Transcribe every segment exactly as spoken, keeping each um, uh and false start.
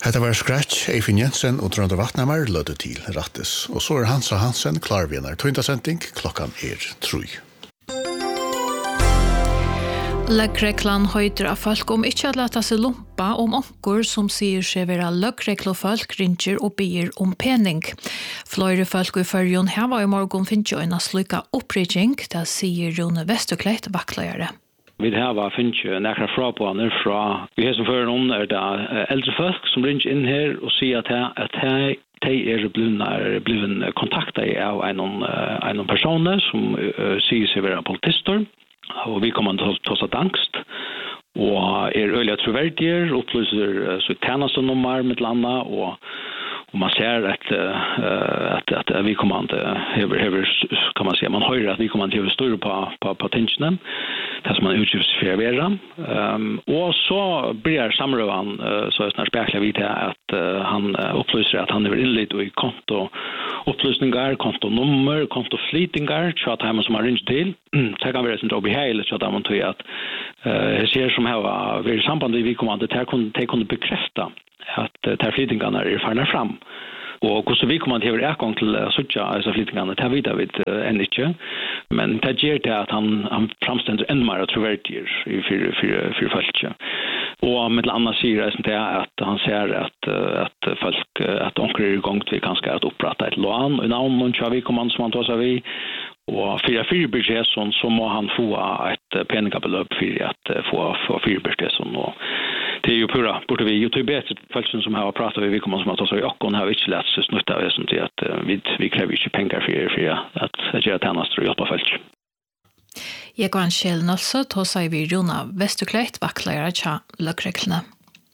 Hetta var Scratch, Eifin Jensen og Trondheim Vatnamar lødde til rattes. Og så er Hans og Hansen klarvinner tøyntasending, klokkan er tru. Løggreklan høyder av folk om ikke at lata seg lumpa om onkur som sier seg være løggreklofolk ringer og bier om pening. Fløyre folk i førjon her var i morgen finnes jo en slukka opprigging, det sier Rune Vesterkleit vaktløyere. Vi har var finnes jo nekra frapåner fra vi har som fører noen er det eldre folk som ringer inn her og sier at her de er blivet kontaktet av en personer som uh, sier seg være politister. Og vi kommer til å ta angst, og er øyelig troverdige, opplyser så tjenestenummer med landet, og, og man ser at, at, at vi kommer til å, kan man si, man hører at vi kommer til å større på, på, på tingene, det som man utgives for å være. Um, og så blir samrøven, uh, så er det snart spekler vi til at uh, han opplyser at han er innlitt i konto, opplysningar, kontonummer, kontoflytingar, så at han som har ringt til. Det kan være sånn obehagelig, så at han tror at jeg ser som har vært i samband med vi kommer til at de kunne bekrefte at de flytingarna er ferdig fram. Og hvordan vi kommer til å være gang til å søtte disse flytingarna, det vet vi enn ikke. Men det gjør det at han, han framstender enda mer troverdier i fire folket. Og med annet sier det at han ser at, at folk, at onker er i gang til vi kanskje at opprette et lån. I navnet så har vi kommet som han tar seg vi. Og for fire budsjetten så må han få et pengabeløp for at få, få fire budsjetten. Og det er jo pura, burde vi jo til bedre folk som har pratet med vi kommer som han tar seg i okken har vi ikke lett seg snutt av det som til at vi, vi krever ikke penger for, for at, at gjøre tjenester og hjelpe folk. Jeg går en kjelen også, tog seg vi Runa Vesterkleit, vaktløyere tja løggreglene.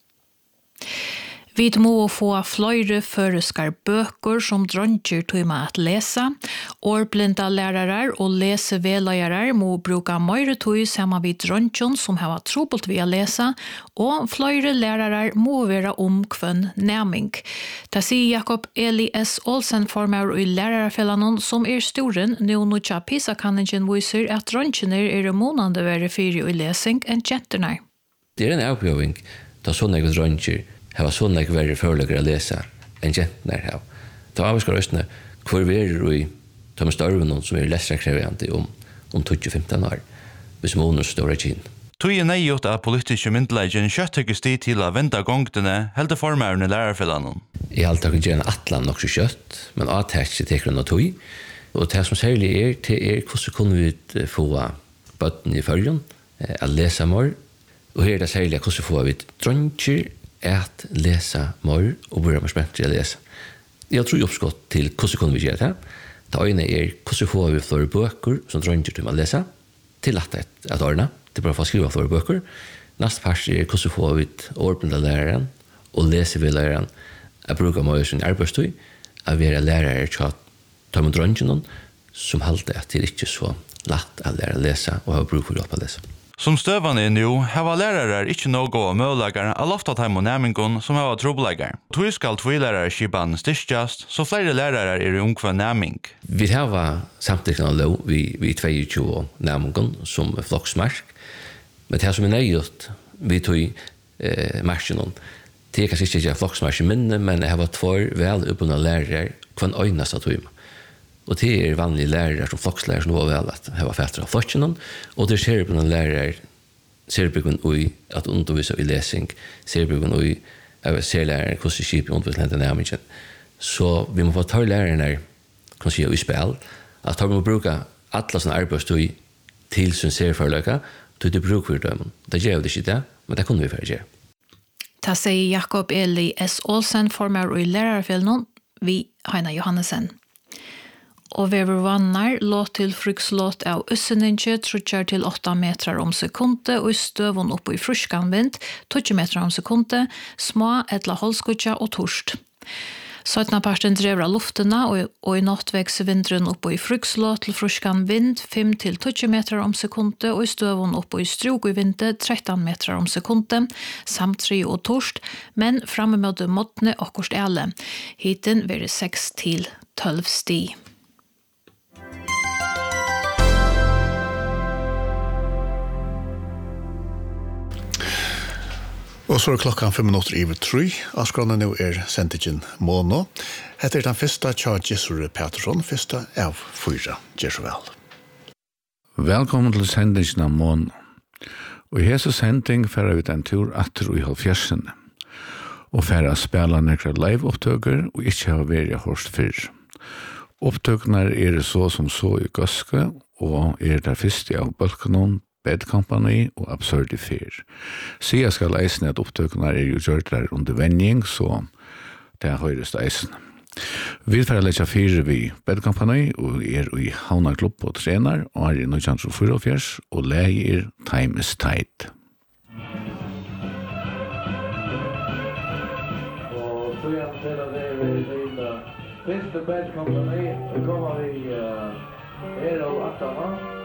Vi må få fløyre føreskar bøker som dronjer tog med at lese. Årblinda lærere og leseveløyere må bruke mer tog sammen med dronjen som har trobult ved å lese, og fløyre lærere må være om kvønn nærming. Det sier Jakob Eli S. Olsen formar i lærerfellene som er storen, nå nødja PISA-kanningen viser at dronjene er månande være fire i lesing enn kjenterne. Det er en avprøving, da sånne jeg dronjer det var sånn jeg var følelser å lese enn kjentene her. Da avskar røstene hvor vi er i de større som er leserkrevende om, om tjue til femten år, hvis måneder står i kinn. Tog er nøygjort av politiske myndeleggen kjøttøkkes tid til å vente gongtene helt til formøren i lærerfellene. Jeg har alltid gjerne atlan nok så kjøtt, men avtekst teker noe tog. Og det som særlig er, det er hvordan kunne vi få bøtten i følgen, å lese mer. Og her er det særlig hvordan får vi dronjer at lese mer og börja med spent til å lese. Jeg tror oppskott til hvordan kunne vi gjøre det. Det ene er hvordan får vi flere bøker som dronjer til å lese, til at det er ordene, til bare å få skrive flere bøker. Neste part er hvordan får vi ordentlig læreren og lese ved læreren å bruke mer sin arbeidstøy, å være lærere til å ta med dronjene som halte at det er ikke så lett å lære å lese og ha bruk for hjelp å lese. Som støvane er nå, hava lærere ikke noe av mølegere av loftatheim og nærmingen som hava trobeleger. Tog skal tvilærere skipan styrkjast, så flere lærere er i ungkva nærming. Vi hava samtidig av lov vi, vi tjueto nærmingen som floksmark, men det som er nøygjort, vi tog eh, marsjen, det er kanskje ikke floksmark i minne, men jeg hava tvær vel oppbundne lærere hva en øynest av tog. Og det er vanlige lærere som flokslærer som var vel at det var fætter av flokkene, og det ser på noen lærere, ser på noen i at undervise i lesing, ser på noen i at ser lærere hvordan skip i undervisning til nærmingen. Så vi må få ta lærerne, kan si, i spill, at vi må bruke alle sånne arbeidstøy til sin serieforløyke, til det bruker vi dem. Det gjør vi ikke det, men det kunne vi for å gjøre. Det sier Jakob Eli S. Olsen, formar i lærerfellene, vi Heina Johannesen. Og vever vannar låt til frukslåt av Øsseninje trutjar til åtta meter om sekunde og i støvun oppe i fruskanvind tjue meter om sekunde, små etla holskutja og torst. Søtnaparten drever av luftena og, og i natt vekser vindren oppe i frukslåt til fruskanvind fem til tjue meter om sekunde og i støvun oppe i strug i vinde tretton meter om sekunde, samt tre og torst, men framme med det måttene okkurst ele. Hiten være seks til tolv sti. Og Og så er klokkan fem minutter i tre. Avskrånene nå er sendtigen Mono. Hette er den første tja Jesur Pettersson, første av fyra. Gjør så vel. Velkommen til sendingen av Mono. Og i hese sending færer vi den tur atter og i halvfjersene. Og færer spela nekra live-opptøker og ikke har vært hørst fyrr. Opptøkene er så som så i Gøske, og er der første av Balkanon, Bad Company og Absurd Fair. Sia skal eisen at opptøkene er jo gjort der under vending, så det er høyrest eisen. Vi får leke fire vi Bad Company, og er i Havna Klubb og trener, og er i nitton fyrtiofyra, og leier Time is Tight. Og så jeg til at det er til Bad Company, så kommer vi her og Attama.